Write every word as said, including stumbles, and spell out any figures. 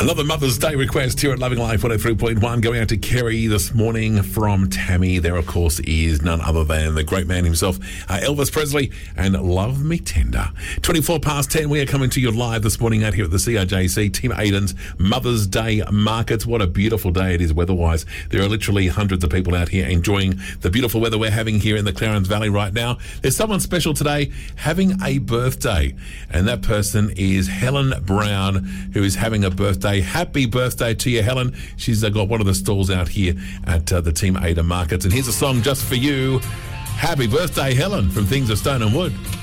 Another Mother's Day request here at Loving Life one oh three point one going out to Kerry this morning from Tammy. There, of course, is none other than the great man himself, uh, Elvis Presley, and Love Me Tender. twenty-four past ten, we are coming to you live this morning out here at the C R J C, Team Aiden's Mother's Day Markets. What a beautiful day it is weather-wise. There are literally hundreds of people out here enjoying the beautiful weather we're having here in the Clarence Valley right now. There's someone special today having a birthday, and that person is Helen Brown, who is having a birthday. Happy birthday to you, Helen. She's uh, got one of the stalls out here at uh, the Team Aiden Markets. And here's a song just for you. Happy birthday, Helen, from Things of Stone and Wood.